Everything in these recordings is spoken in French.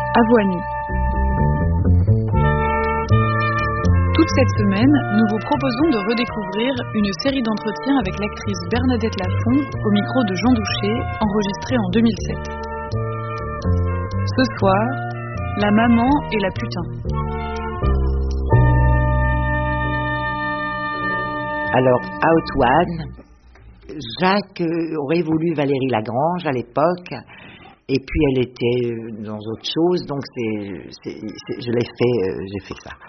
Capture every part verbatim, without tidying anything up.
Avoine. Toute cette semaine, nous vous proposons de redécouvrir une série d'entretiens avec l'actrice Bernadette Lafont au micro de Jean Douché, enregistrée en deux mille sept. Ce soir, la maman et la putain. Alors, Out One, Jacques aurait voulu Valérie Lagrange à l'époque, et puis elle était dans autre chose, donc c'est, c'est, c'est, je l'ai fait, euh, j'ai fait ça.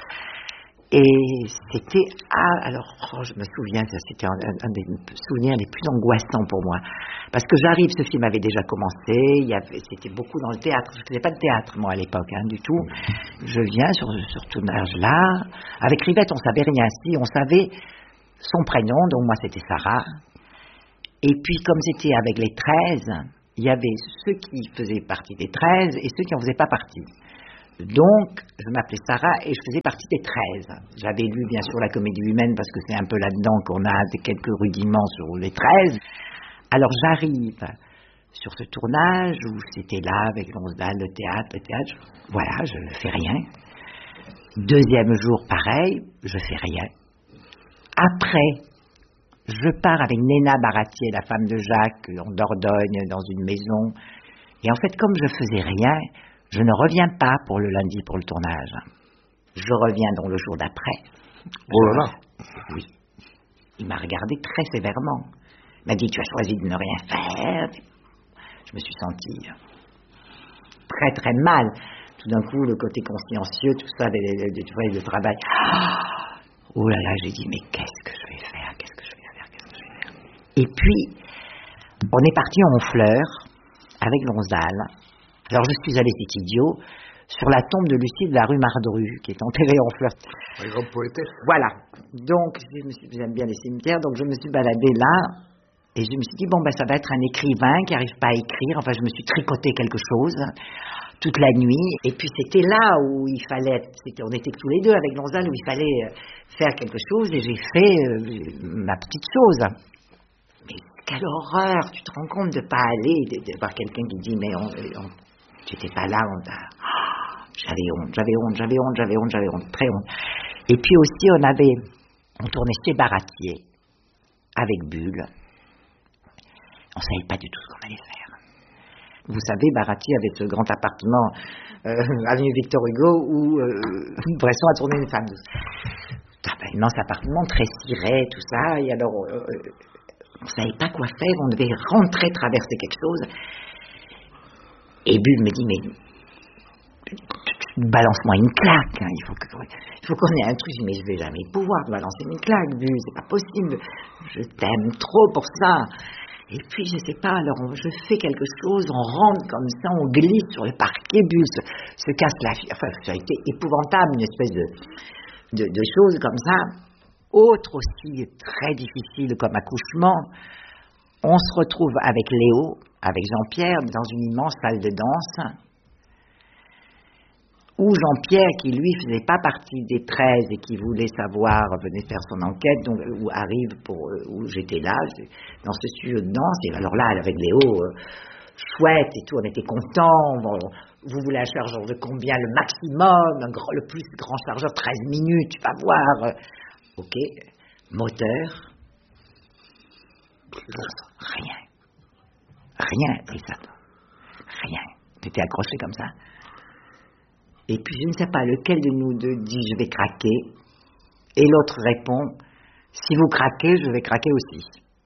Et c'était, ah, alors, oh, je me souviens, ça, c'était un, un des souvenirs les plus angoissants pour moi. Parce que j'arrive, ce film avait déjà commencé, il y avait, c'était beaucoup dans le théâtre. Je ne faisais pas de théâtre, moi, à l'époque, hein, du tout. Je viens sur ce tournage-là. Avec Rivette, on savait rien. Si, on savait son prénom, donc moi, c'était Sarah. Et puis, comme c'était avec les treize, il y avait ceux qui faisaient partie des treize et ceux qui n'en faisaient pas partie. Donc, je m'appelais Sarah et je faisais partie des treize. J'avais lu, bien sûr, la Comédie humaine parce que c'est un peu là-dedans qu'on a des quelques rudiments sur les treize. Alors, j'arrive sur ce tournage où c'était là, avec Lonsdal, le théâtre, le théâtre. Voilà, je ne fais rien. Deuxième jour, pareil, je fais rien. Après, je pars avec Néna Baratier, la femme de Jacques, en Dordogne, dans une maison. Et en fait, comme je faisais rien, je ne reviens pas pour le lundi, pour le tournage. Je reviens donc le jour d'après. Oh là là. Oui. Il m'a regardé très sévèrement. Il m'a dit, tu as choisi de ne rien faire. Je me suis sentie très très mal. Tout d'un coup, le côté consciencieux, tout ça, tu vois, le travail. Oh là là, j'ai dit, mais qu'est-ce que je vais faire? Qu'est-ce que je vais faire? Qu'est-ce que je vais faire? Et puis, on est parti en Honfleur avec Lonsdal. Alors je suis allé, c'est idiot, sur la tombe de Lucie de la rue Mardru, qui est enterrée en Honfleur. La grande poétesse. Voilà. Donc, je me suis, j'aime bien les cimetières, donc je me suis baladée là, et je me suis dit, bon, ben ça va être un écrivain qui n'arrive pas à écrire. Enfin, je me suis tricoté quelque chose toute la nuit. Et puis c'était là où il fallait, c'était, on était tous les deux avec Lonsdal, où il fallait faire quelque chose, et j'ai fait euh, ma petite chose. Mais quelle horreur! Tu te rends compte de ne pas aller, de, de voir quelqu'un qui dit, mais on... on tu n'étais pas là, on a... oh, j'avais honte, j'avais honte, j'avais honte, j'avais honte, j'avais honte, très honte. Et puis aussi, on avait, on tournait chez Baratier, avec Bulle. On ne savait pas du tout ce qu'on allait faire. Vous savez, Baratier avait ce grand appartement, euh, avenue Victor Hugo, où euh, Bresson a tourné une femme. Un immense appartement, très ciré, tout ça, et alors, euh, on ne savait pas quoi faire, on devait rentrer, traverser quelque chose. Et Bulle me dit, mais balance-moi une claque, hein. il, faut que, il faut qu'on ait un truc. Mais je vais jamais pouvoir balancer une claque, Bulle, c'est pas possible, je t'aime trop pour ça. Et puis je sais pas, alors on, je fais quelque chose, on rentre comme ça, on glisse sur le parquet, Bulle se, se casse la fille, enfin ça a été épouvantable, une espèce de, de, de choses comme ça. Autre aussi très difficile comme accouchement, on se retrouve avec Léo, avec Jean-Pierre, dans une immense salle de danse, où Jean-Pierre, qui lui faisait pas partie des treize et qui voulait savoir, venait faire son enquête, donc où arrive pour, où j'étais là, dans ce studio de danse, et alors là, avec Léo, euh, chouette et tout, on était contents, bon, vous voulez un chargeur de combien? Le maximum, un grand, le plus grand chargeur, treize minutes, tu vas voir. Ok, moteur, rien. Rien, Brissat. Rien. T'étais accroché comme ça. Et puis je ne sais pas lequel de nous deux dit je vais craquer. Et l'autre répond si vous craquez, je vais craquer aussi.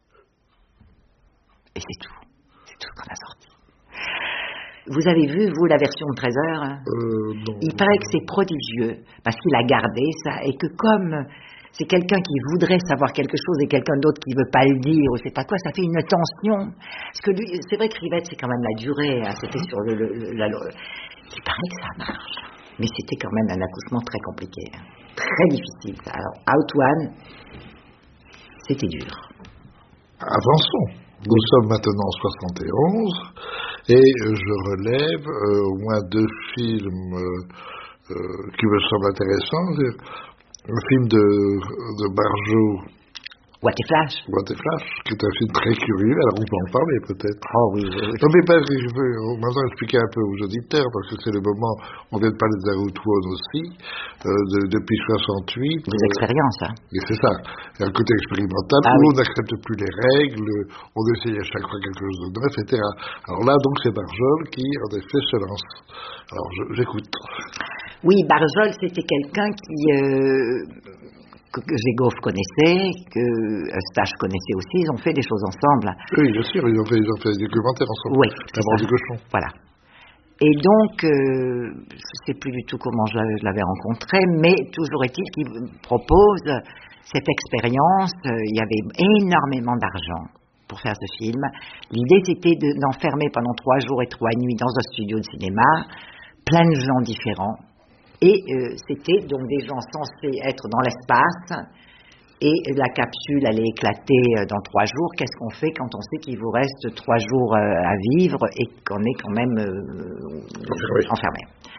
Et c'est tout. C'est tout ce qu'on a sorti. Vous avez vu, vous, la version de treize heures hein euh, non. Il paraît que c'est prodigieux, parce qu'il a gardé ça, et que comme c'est quelqu'un qui voudrait savoir quelque chose et quelqu'un d'autre qui ne veut pas le dire, ou je sais pas quoi, ça fait une tension. Parce que lui, c'est vrai que Rivette, c'est quand même la durée, hein, c'était sur le... le, le la, le, il paraît que ça marche. Mais c'était quand même un accouchement très compliqué, hein, très difficile. Alors, Out One, c'était dur. Avançons. Nous sommes maintenant en soixante et onze, et je relève euh, au moins deux films euh, qui me semblent intéressants. Un film de, de Barjot Boîte et Flash. Boîte et Flash, qui est un film très curieux, alors on peut en parler peut-être. Oh oui, oui, oui. Non mais ben, je veux maintenant expliquer un peu aux auditeurs, parce que c'est le moment, on vient de parler de Zarout One aussi, euh, de, depuis soixante-huit. Des euh, expériences, hein. Et c'est ça, il y a un côté expérimental, ah, où oui. on n'accepte plus les règles, on essaye à chaque fois quelque chose de neuf, et cetera. Alors là, donc, c'est Barjol qui, en effet, se lance. Alors, je, j'écoute. Oui, Barjol, c'était quelqu'un qui... Euh... que Zegov connaissait, que Eustache connaissait aussi, ils ont fait des choses ensemble. Oui, bien sûr, ils ont fait, ils ont fait des documentaires ensemble. Oui, La mort du cochon. Voilà. Et donc, euh, je ne sais plus du tout comment je l'avais rencontré, mais toujours est-il qu'il propose cette expérience. Il y avait énormément d'argent pour faire ce film. L'idée, c'était de, d'enfermer pendant trois jours et trois nuits dans un studio de cinéma, plein de gens différents. Et euh, c'était donc des gens censés être dans l'espace et la capsule allait éclater euh, dans trois jours. Qu'est-ce qu'on fait quand on sait qu'il vous reste trois jours euh, à vivre et qu'on est quand même euh, oui. enfermé?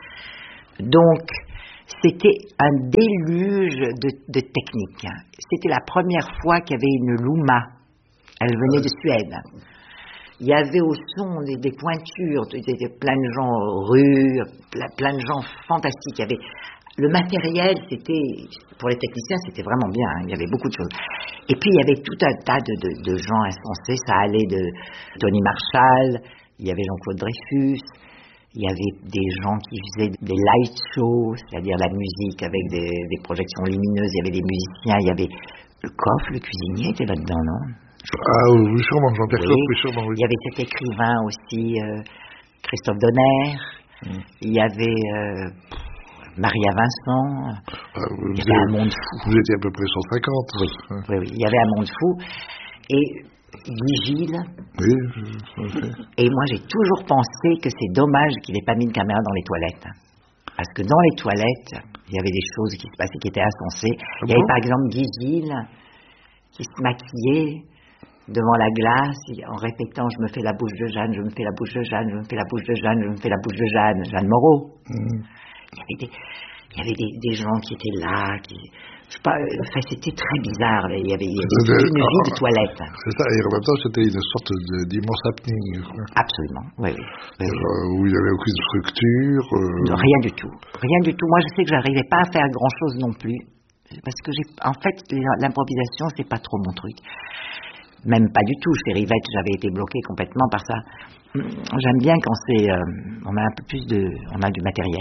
Donc, c'était un déluge de, de techniques. C'était la première fois qu'il y avait une Luma. Elle venait de Suède. Il y avait au son des, des pointures, des, des, plein de gens rues, plein, plein de gens fantastiques. Il y avait le matériel, c'était pour les techniciens, c'était vraiment bien. Hein, il y avait beaucoup de choses. Et puis il y avait tout un tas de, de, de gens insensés. Ça allait de Tony Marshall, il y avait Jean-Claude Dreyfus, il y avait des gens qui faisaient des light shows, c'est-à-dire la musique avec des, des projections lumineuses. Il y avait des musiciens, il y avait le coffre, le cuisinier était là-dedans, non? Ah oui, sûrement, Jean-Pierre oui. Coff, oui, sûrement, oui. Il y avait cet écrivain aussi, euh, Christophe Donner. Mm. Il y avait euh, Maria Vincent. Ah, vous il y avait un monde fou. Vous étiez à peu près cent cinquante. Oui, hein. oui, oui, il y avait un monde fou. Et Guy Gilles. Oui, je, je Et moi, j'ai toujours pensé que c'est dommage qu'il n'ait pas mis une caméra dans les toilettes. Parce que dans les toilettes, il y avait des choses qui se passaient qui étaient insensées. Ah il y bon avait par exemple Guy Gilles qui se maquillait devant la glace, en répétant « je me fais la bouche de Jeanne, je me fais la bouche de Jeanne, je me fais la bouche de Jeanne, je me fais la bouche de Jeanne », Jeanne Moreau. Mmh. Il y avait, des, il y avait des, des gens qui étaient là, qui, je sais pas, enfin, c'était très bizarre, il y avait, il y avait toute une vie de toilette. C'est ça, et en même temps c'était une sorte de, d'immense happening. Absolument, oui, oui. oui, oui. Où il n'y avait aucune structure. Euh... Rien du tout, rien du tout. Moi je sais que je n'arrivais pas à faire grand chose non plus, parce que j'ai, en fait l'improvisation c'est pas trop mon truc. Même pas du tout, chez Rivette, j'avais été bloquée complètement par ça. J'aime bien quand c'est, euh, on a un peu plus de, on a du matériel.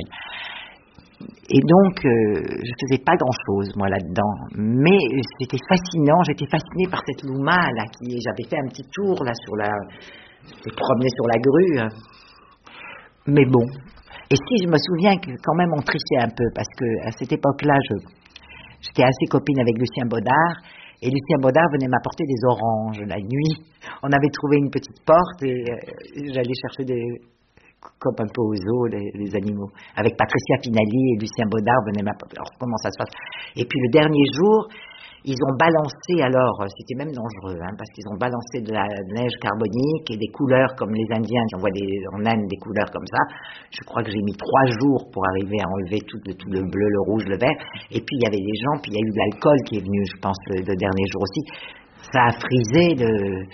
Et donc, euh, je faisais pas grand-chose, moi, là-dedans. Mais c'était fascinant, j'étais fascinée par cette Luma, là, qui, j'avais fait un petit tour, là, sur la, je me promenais sur la grue. Mais bon. Et si, je me souviens que quand même on trichait un peu, parce que à cette époque-là, je, j'étais assez copine avec Lucien Baudard, et Lucien Baudard venait m'apporter des oranges la nuit. On avait trouvé une petite porte et euh, j'allais chercher des, comme un peu aux zoo, les, les animaux. Avec Patricia Pinali et Lucien Baudard venaient m'apporter. Alors comment ça se passe? Et puis le dernier jour, ils ont balancé, alors c'était même dangereux, hein, parce qu'ils ont balancé de la neige carbonique et des couleurs comme les Indiens, qui envoient des, en Inde des couleurs comme ça. Je crois que j'ai mis trois jours pour arriver à enlever tout le, tout le bleu, le rouge, le vert. Et puis il y avait des gens, puis il y a eu de l'alcool qui est venu, je pense, le, le dernier jour aussi. Ça a frisé de...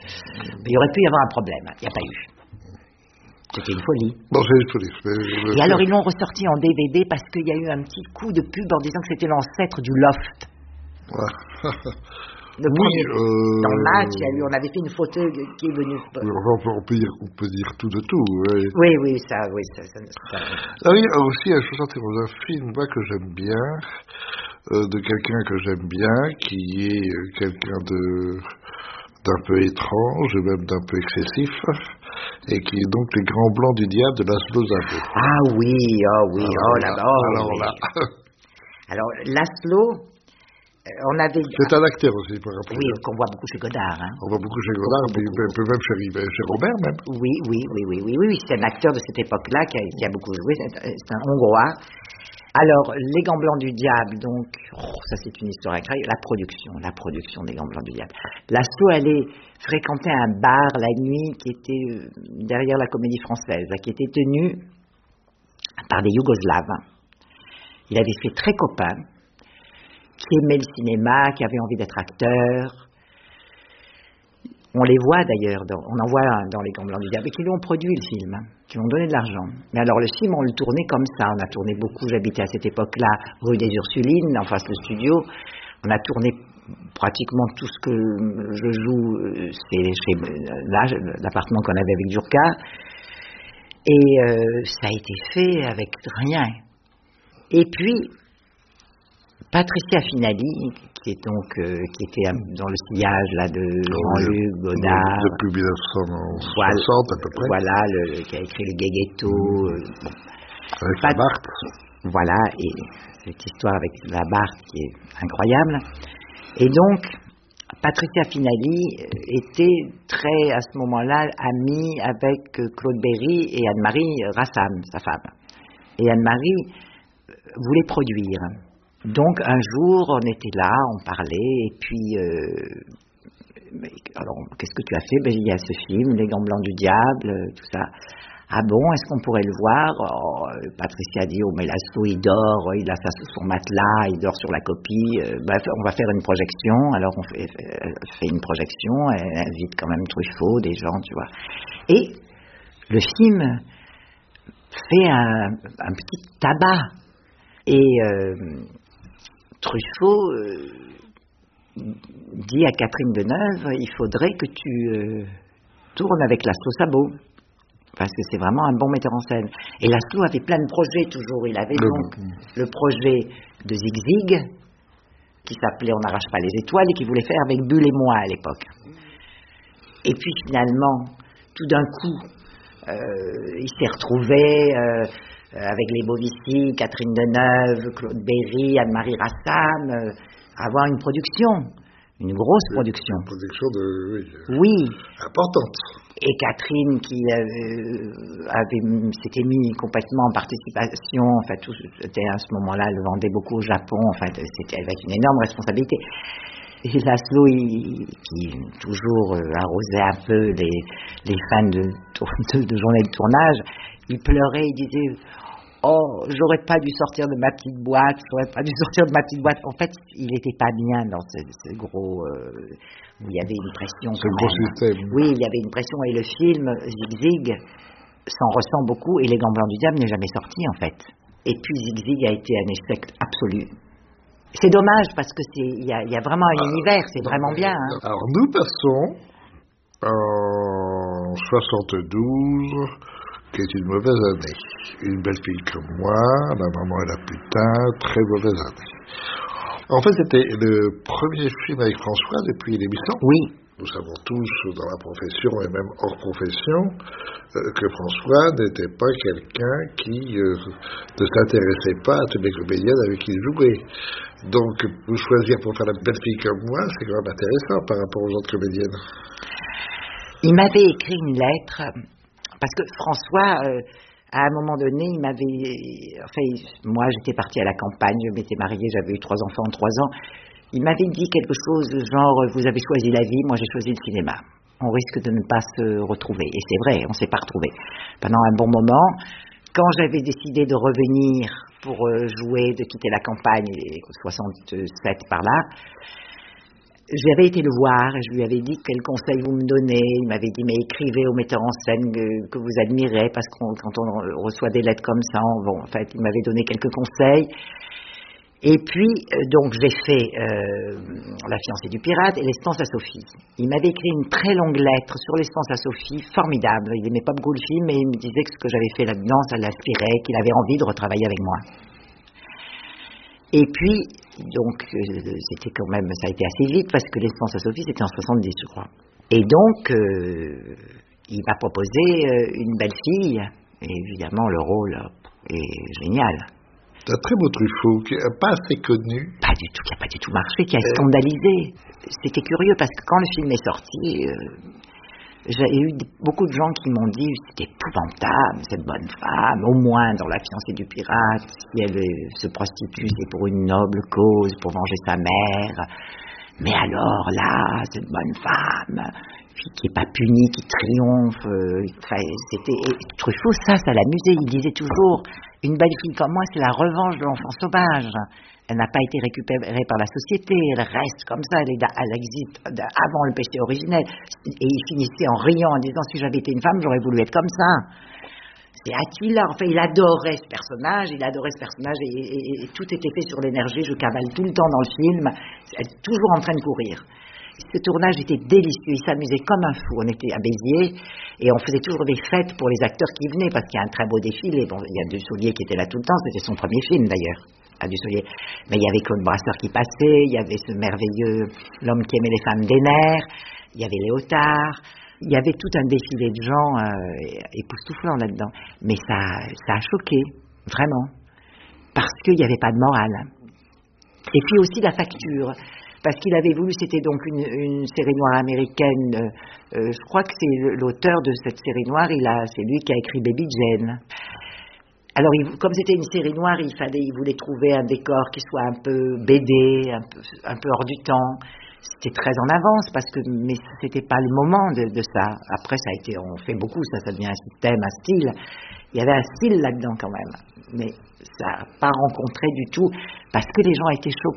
Il aurait pu y avoir un problème, il n'y a pas eu. C'était une folie. Bon, c'est une folie. Mais... Et alors ils l'ont ressorti en D V D parce qu'il y a eu un petit coup de pub en disant que c'était l'ancêtre du Loft. Ouais. Le premier, oui, euh... dans le match, il y a eu, on avait fait une photo qui est venue. Oui, on, peut, on, peut dire, on peut dire tout de tout. Oui, oui, oui ça, oui, ça. ça, ça... Ah oui, aussi, je suis dans un film moi, que j'aime bien, euh, de quelqu'un que j'aime bien, qui est quelqu'un de d'un peu étrange, même d'un peu excessif, et qui est donc Les Grands Blancs du Diable de Laszlo Zabo. Ah oui, oh oui, alors oh là là. Oh, alors oui. là. Alors Laszlo. On avait... C'est un acteur aussi, par rapport. Oui, qu'on voit beaucoup chez Godard. Hein. On voit beaucoup chez Godard, mais un peu même chez, chez Robert même. Oui, oui, oui, oui, oui, oui, oui. C'est un acteur de cette époque-là qui a, qui a beaucoup joué. C'est, c'est un Hongrois. Alors, Les Gants Blancs du Diable, donc, oh, ça c'est une histoire incroyable. La production, la production des Gants Blancs du Diable. Laszlo allait fréquenter un bar la nuit qui était euh, derrière la Comédie Française, là, qui était tenu par des Yougoslaves. Il avait fait très copain, qui aimait le cinéma, qui avait envie d'être acteur. On les voit d'ailleurs, dans, on en voit dans Les Gants Blancs du Diable, et qui lui ont produit le film, hein, qui lui ont donné de l'argent. Mais alors le film, on le tournait comme ça. On a tourné beaucoup, j'habitais à cette époque-là rue des Ursulines, en face du studio. On a tourné pratiquement tout ce que je joue, c'est chez là, l'appartement qu'on avait avec Durka. Et euh, ça a été fait avec rien. Et puis, Patricia Finali, qui est donc euh, qui était dans le sillage là de Jean-Luc Godard depuis mille neuf cent soixante à peu près. Voilà, le, qui a écrit le Guéguetto. Euh, bon. Avec Pat- la Barthe. Voilà, et cette histoire avec la Barthe qui est incroyable. Et donc, Patricia Finali était très, à ce moment-là, amie avec Claude Berry et Anne-Marie Rassam, sa femme. Et Anne-Marie voulait produire. Donc, un jour, on était là, on parlait, et puis, euh, mais, alors, qu'est-ce que tu as fait? Ben, il y a ce film, Les Gants Blancs du Diable, tout ça. Ah bon, est-ce qu'on pourrait le voir? Oh, Patricia dit, oh mais Laszlo il dort, il a ça sous son matelas, il dort sur la copie, euh, bah, on va faire une projection. Alors on fait, fait une projection, elle invite quand même Truffaut, des gens, tu vois. Et le film fait un, un petit tabac. Et euh, Truffaut euh, dit à Catherine Deneuve, il faudrait que tu euh, tournes avec Laszlo Sabot. Parce que c'est vraiment un bon metteur en scène. Et Laszlo avait plein de projets toujours. Il avait donc le projet de Zig Zig, qui s'appelait On n'arrache pas les étoiles, et qui voulait faire avec Bulle et moi à l'époque. Et puis finalement, tout d'un coup, euh, il s'est retrouvé euh, avec les Bovici, Catherine Deneuve, Claude Berry, Anne-Marie Rassam, euh, à avoir une production, une grosse une, production. Une production de, oui, oui. importante. Et Catherine qui euh, avait, s'était mis complètement en participation, enfin tout, c'était à ce moment-là, elle vendait beaucoup au Japon, enfin c'était avec une énorme responsabilité. Et Laszlo, il, qui toujours euh, arrosait un peu les, les fans de, de, de journée de tournage, il pleurait, il disait « Oh, j'aurais pas dû sortir de ma petite boîte, j'aurais pas dû sortir de ma petite boîte. » En fait, il n'était pas bien dans ce, ce gros... Euh, où il y avait une pression. Ce gros système. Oui, il y avait une pression, et le film Zig Zig s'en ressent beaucoup, et Les Gants Blancs du Diable n'est jamais sorti en fait. Et puis Zig Zig a été un échec absolu. C'est dommage parce que c'est, il y a, y a vraiment un ah, univers, c'est non, vraiment bien. Hein. Alors nous passons en soixante-douze, qui est une mauvaise année. Une belle fille comme moi, la maman et la putain, très mauvaise année. En fait, c'était le premier film avec François depuis l'émission. Oui. Nous savons tous, dans la profession et même hors profession, euh, que François n'était pas quelqu'un qui euh, ne s'intéressait pas à toutes les comédiennes avec qui il jouait. Donc, vous choisir pour faire la belle fille comme moi, c'est quand même intéressant par rapport aux autres comédiennes. Il m'avait écrit une lettre, parce que François... Euh, à un moment donné, il m'avait... Enfin, moi, j'étais partie à la campagne, je m'étais mariée, j'avais eu trois enfants en trois ans. Il m'avait dit quelque chose genre, vous avez choisi la vie, moi j'ai choisi le cinéma. On risque de ne pas se retrouver. Et c'est vrai, on ne s'est pas retrouvés. Pendant un bon moment, quand j'avais décidé de revenir pour jouer, de quitter la campagne, soixante-sept par là, j'avais été le voir et je lui avais dit quel conseil vous me donnez. Il m'avait dit mais écrivez au metteur en scène que, que vous admirez, parce que quand on reçoit des lettres comme ça, on, bon, en fait, il m'avait donné quelques conseils. Et puis euh, donc j'ai fait euh, La fiancée du pirate et L'Estance à Sophie. Il m'avait écrit une très longue lettre sur L'Estance à Sophie, formidable. Il n'aimait pas beaucoup le film, mais il me disait que ce que j'avais fait là-dedans, ça l'inspirait, qu'il avait envie de retravailler avec moi. Et puis, donc, euh, c'était quand même, ça a été assez vite, parce que L'Estance à Sophie, c'était en soixante-dix, je crois. Et donc, euh, il m'a proposé euh, une belle fille, et évidemment, le rôle est génial. C'est un très beau Truffaut, qui n'est pas assez connu. Pas du tout, qui n'a pas du tout marché, qui a euh... scandalisé. C'était curieux, parce que quand le film est sorti... Euh, j'ai eu beaucoup de gens qui m'ont dit c'est épouvantable cette bonne femme, au moins dans La fiancée du pirate, si elle se prostitue c'est pour une noble cause, pour venger sa mère, mais alors là cette bonne femme qui n'est pas punie, qui triomphe, euh, enfin, c'était Truffaut, ça ça l'amusait, il disait toujours Une belle fille comme moi, c'est la revanche de l'enfant sauvage. Elle n'a pas été récupérée par la société, elle reste comme ça, elle, est, elle existe avant le péché originel. Et il finissait en riant, en disant, si j'avais été une femme, j'aurais voulu être comme ça. C'est Attila, enfin il adorait ce personnage, il adorait ce personnage et, et, et tout était fait sur l'énergie, je cavale tout le temps dans le film, toujours en train de courir. Ce tournage était délicieux, il s'amusait comme un fou, on était à Béziers et on faisait toujours des fêtes pour les acteurs qui venaient parce qu'il y a un très beau défilé. Bon, il y a Dussolier qui était là tout le temps, c'était son premier film d'ailleurs, à Dussolier. Mais il y avait Claude Brasseur qui passait, il y avait ce merveilleux L'homme qui aimait les femmes des nerfs, il y avait Léotard. Il y avait tout un défilé de gens euh, époustouflants là-dedans. Mais ça, ça a choqué, vraiment. Parce qu'il n'y avait pas de morale. Et puis aussi la facture. Parce qu'il avait voulu, c'était donc une, une série noire américaine. Euh, euh, je crois que c'est l'auteur de cette série noire, il a, c'est lui qui a écrit Baby Jane. Alors, il, comme c'était une série noire, il fallait, il voulait trouver un décor qui soit un peu B D, un peu, un peu hors du temps. C'était très en avance parce que mais c'était pas le moment de, de ça. Après ça a été, on fait beaucoup, ça, ça devient un système, un style. Il y avait un style là-dedans quand même, mais ça n'a pas rencontré du tout parce que les gens étaient choqués.